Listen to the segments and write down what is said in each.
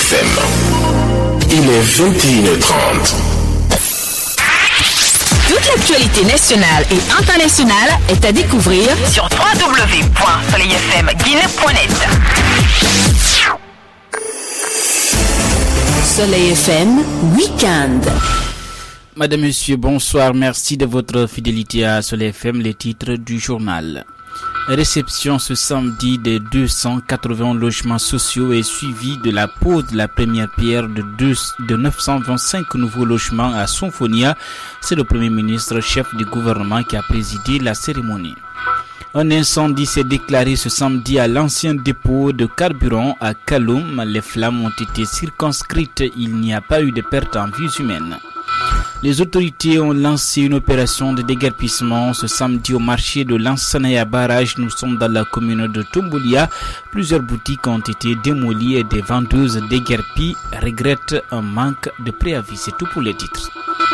FM. Il est 21h30. Toute l'actualité nationale et internationale est à découvrir sur www.soleilfmguinée.net. Soleil FM Week-end. Madame, Monsieur, bonsoir. Merci de votre fidélité à Soleil FM, les titres du journal. Réception ce samedi des 280 logements sociaux et suivi de la pose de la première pierre de 925 nouveaux logements à Sonfonia. C'est le Premier ministre, chef du gouvernement, qui a présidé la cérémonie. Un incendie s'est déclaré ce samedi à l'ancien dépôt de carburant à Kaloum. Les flammes ont été circonscrites. Il n'y a pas eu de perte en vies humaines. Les autorités ont lancé une opération de déguerpissement ce samedi au marché de Lansanaya Barrage. Nous sommes dans la commune de Tomboulia. Plusieurs boutiques ont été démolies et des vendeuses déguerpies regrettent un manque de préavis. C'est tout pour les titres.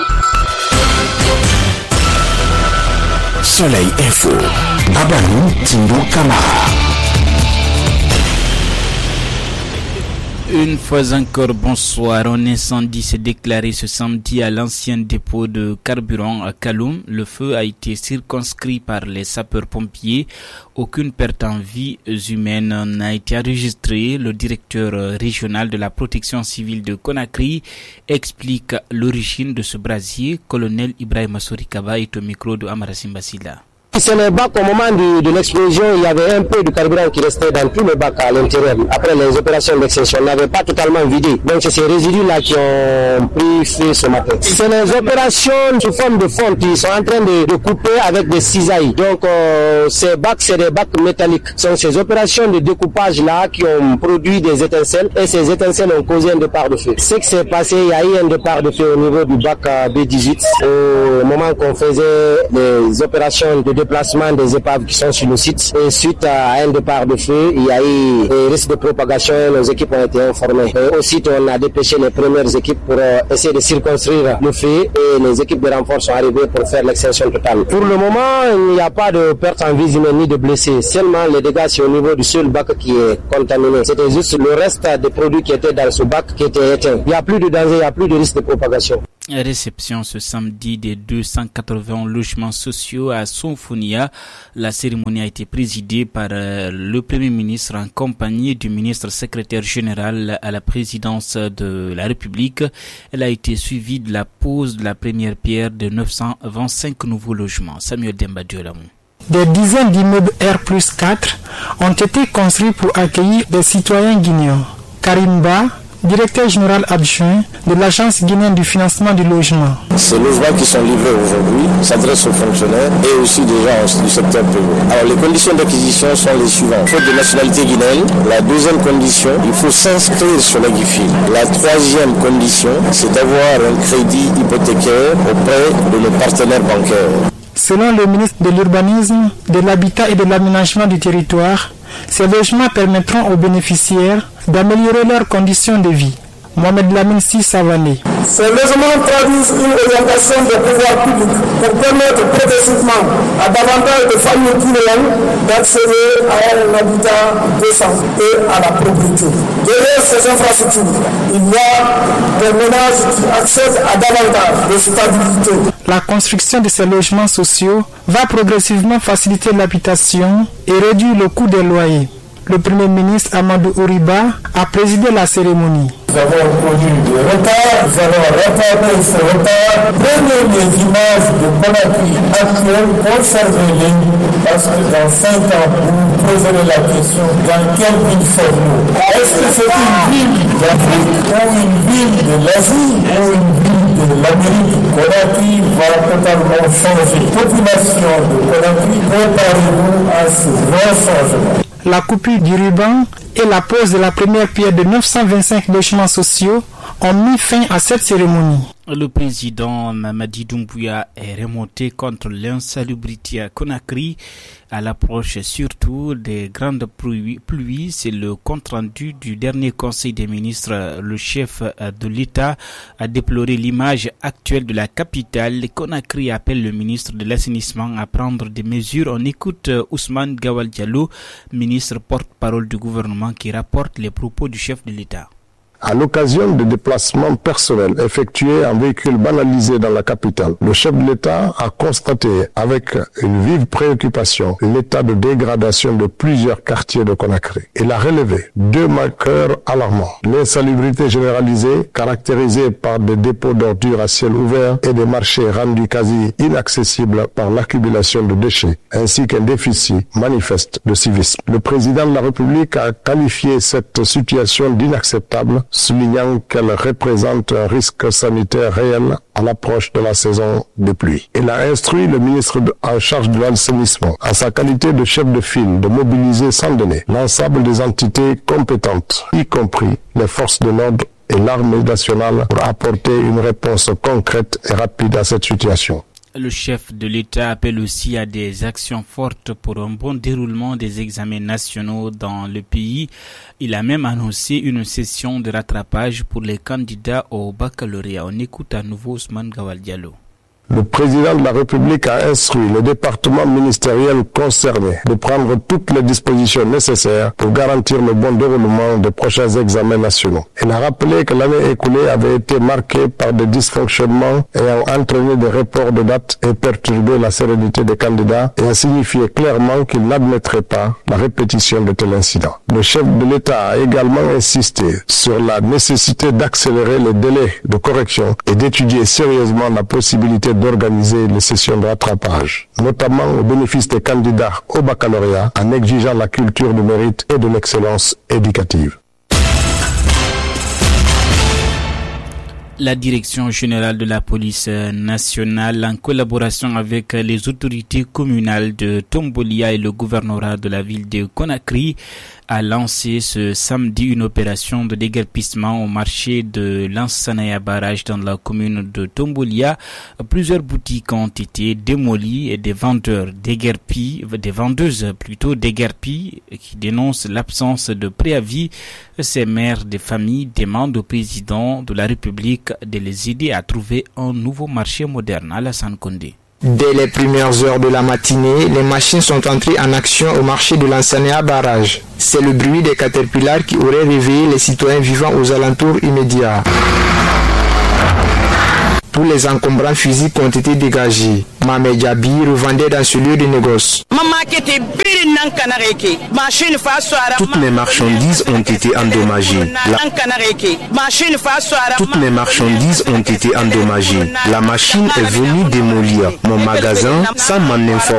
Soleil Info. Abanou Tindou Kamara. Une fois encore, bonsoir. Un incendie s'est déclaré ce samedi à l'ancien dépôt de carburant à Kaloum. Le feu a été circonscrit par les sapeurs-pompiers. Aucune perte en vies humaines n'a été enregistrée. Le directeur régional de la protection civile de Conakry explique l'origine de ce brasier. Colonel Ibrahima Sorikaba est au micro de Amara Simbasila. C'est le bac au moment de l'explosion, il y avait un peu de carburant qui restait dans tout le bac à l'intérieur. Après les opérations d'extinction, on n'avait pas totalement vidé. Donc c'est ces résidus-là qui ont pris feu ce matin. C'est les opérations sous forme de fonte. Ils sont en train de couper avec des cisailles. Donc ces bacs, c'est des bacs métalliques. Ce sont ces opérations de découpage-là qui ont produit des étincelles et ces étincelles ont causé un départ de feu. Ce qui s'est passé, il y a eu un départ de feu au niveau du bac B18 au moment qu'on faisait les opérations de déplacement des épaves qui sont sur le site. Et suite à un départ de feu, il y a eu des risques de propagation. Nos équipes ont été informées. Et au site, on a dépêché les premières équipes pour essayer de circonscrire le feu et les équipes de renfort sont arrivées pour faire l'extinction totale. Pour le moment, il n'y a pas de perte en vie humaine ni de blessés. Seulement les dégâts c'est au niveau du seul bac qui est contaminé. C'était juste le reste des produits qui étaient dans ce bac qui étaient éteints. Il n'y a plus de danger, il n'y a plus de risque de propagation. Réception ce samedi des 280 logements sociaux à Sonfonia. La cérémonie a été présidée par le Premier ministre en compagnie du ministre secrétaire général à la présidence de la République. Elle a été suivie de la pose de la première pierre de 925 nouveaux logements. Samuel Dembadiolamou. Des dizaines d'immeubles R+4 ont été construits pour accueillir des citoyens guinéens. Karimba, directeur général adjoint de l'Agence guinéenne du financement du logement. Ces logements qui sont livrés aujourd'hui s'adressent aux fonctionnaires et aussi des gens du secteur privé. Alors les conditions d'acquisition sont les suivantes. Faute de nationalité guinéenne. La deuxième condition, il faut s'inscrire sur la GIFIL. La troisième condition, c'est d'avoir un crédit hypothécaire auprès de nos partenaires bancaires. Selon le ministre de l'Urbanisme, de l'Habitat et de l'Aménagement du territoire, ces logements permettront aux bénéficiaires d'améliorer leurs conditions de vie. Mohamed Lamine Si Savané. Ces logements traduisent une orientation des pouvoirs publics pour permettre progressivement à davantage de familles guinéennes d'accéder à un habitat décent et à la propriété. Derrière ces infrastructures, il y a des ménages qui accèdent à davantage de stabilité. La construction de ces logements sociaux va progressivement faciliter l'habitation et réduire le coût des loyers. Le Premier ministre Amadou Ouriba a présidé la cérémonie. Nous avons connu des retards, nous allons rattraper ces retards. Prenez les images de Conakry actuelles, conservez-les, parce que dans 5 ans, vous vous poserez la question, dans quelle ville sommes-nous? Est-ce que c'est une ville d'Afrique, ou une ville de l'Asie, ou une ville de l'Amérique? Conakry va totalement changer. Population de Conakry, préparez-vous à ce grand changement. La coupure du ruban et la pose de la première pierre de 925 logements sociaux ont mis fin à cette cérémonie. Le président Mamadi Doumbouya est remonté contre l'insalubrité à Conakry à l'approche surtout des grandes pluies. C'est le compte-rendu du dernier conseil des ministres. Le chef de l'État a déploré l'image actuelle de la capitale. Conakry appelle le ministre de l'Assainissement à prendre des mesures. On écoute Ousmane Gawal Diallo, ministre porte-parole du gouvernement, qui rapporte les propos du chef de l'État. À l'occasion de déplacements personnels effectués en véhicule banalisé dans la capitale, le chef de l'État a constaté avec une vive préoccupation l'état de dégradation de plusieurs quartiers de Conakry. Il a relevé 2 marqueurs alarmants. L'insalubrité généralisée, caractérisée par des dépôts d'ordures à ciel ouvert et des marchés rendus quasi inaccessibles par l'accumulation de déchets, ainsi qu'un déficit manifeste de civisme. Le président de la République a qualifié cette situation d'inacceptable, soulignant qu'elle représente un risque sanitaire réel à l'approche de la saison des pluies. Il a instruit le ministre en charge de l'assainissement, en sa qualité de chef de file, de mobiliser sans délai l'ensemble des entités compétentes, y compris les forces de l'ordre et l'armée nationale, pour apporter une réponse concrète et rapide à cette situation. Le chef de l'État appelle aussi à des actions fortes pour un bon déroulement des examens nationaux dans le pays. Il a même annoncé une session de rattrapage pour les candidats au baccalauréat. On écoute à nouveau Ousmane Gawal Diallo. Le président de la République a instruit le département ministériel concerné de prendre toutes les dispositions nécessaires pour garantir le bon déroulement des prochains examens nationaux. Il a rappelé que l'année écoulée avait été marquée par des dysfonctionnements ayant entraîné des reports de dates et perturbé la sérénité des candidats et a signifié clairement qu'il n'admettrait pas la répétition de tels incidents. Le chef de l'État a également insisté sur la nécessité d'accélérer les délais de correction et d'étudier sérieusement la possibilité d'organiser les sessions de rattrapage, notamment au bénéfice des candidats au baccalauréat, en exigeant la culture du mérite et de l'excellence éducative. La Direction générale de la police nationale, en collaboration avec les autorités communales de Tombolia et le gouvernorat de la ville de Conakry, a lancé ce samedi une opération de déguerpissement au marché de Lansanaya Barrage dans la commune de Tombolia. Plusieurs boutiques ont été démolies et des vendeuses déguerpies qui dénoncent l'absence de préavis. Ces mères de famille demandent au président de la République de les aider à trouver un nouveau marché moderne. Alassane Condé. Dès les premières heures de la matinée, les machines sont entrées en action au marché de Lansanaya Barrage. C'est le bruit des caterpillars qui aurait réveillé les citoyens vivant aux alentours immédiats. Tous les encombrants physiques ont été dégagés. Mamé Djabi revendait dans ce lieu de négoce. Toutes mes marchandises ont été endommagées. La machine est venue démolir mon magasin sans m'en informer.